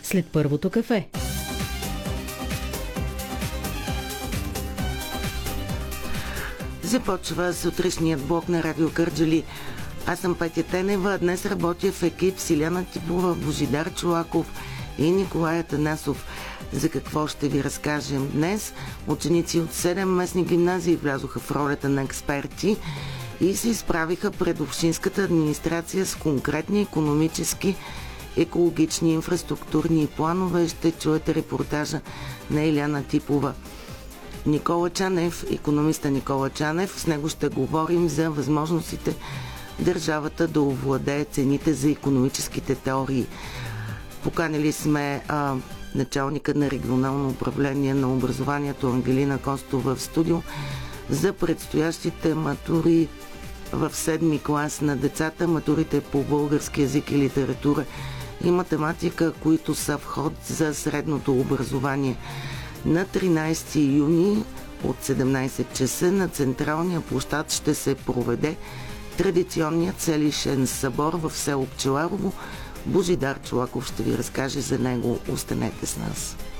след първото кафе. Започва сутрешният блок на Радио Кърджали. Аз съм Петя Тенева, днес работя в екип с Илияна Типова, Божидар Чолаков и Николай Атанасов. За какво ще ви разкажем днес? Ученици от 7 местни гимназии влязоха в ролята на експерти и се изправиха пред общинската администрация с конкретни икономически, екологични, инфраструктурни планове. Ще чуете репортажа на Илияна Типова. Никола Чанев, икономиста Никола Чанев, с него ще говорим за възможностите държавата да овладее цените за икономическите теории. Поканили сме началника на регионално управление на образованието Ангелина Костова в студио за предстоящите матури в 7-ми клас на децата, матурите по български език и литература и математика, които са вход за средното образование. На 13 юни от 17 часа на централния площад ще се проведе традиционният селищен събор в село Пчеларово. Божидар Чолаков ще ви разкаже за него. Останете с нас.